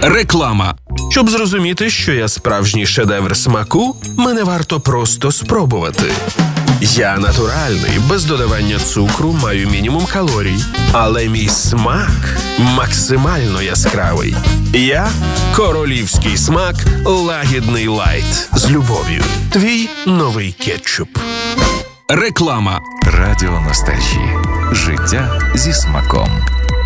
Реклама. Щоб зрозуміти, що я справжній шедевр смаку, мене варто просто спробувати. Я натуральний, без додавання цукру, маю мінімум калорій. Але мій смак максимально яскравий. Я – королівський смак лагідний лайт. З любов'ю. Твій новий кетчуп. Реклама. Радіо Ностальжі. Життя зі смаком.